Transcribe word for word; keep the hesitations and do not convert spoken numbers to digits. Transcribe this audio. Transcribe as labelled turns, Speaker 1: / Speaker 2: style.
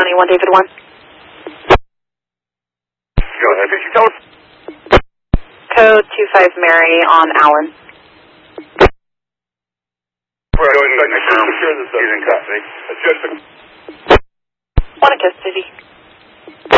Speaker 1: County, one David one.
Speaker 2: Go ahead. Did you tell us?
Speaker 1: Code two five Mary on Allen.
Speaker 2: We're going to secure this. He's in custody.
Speaker 1: One in custody.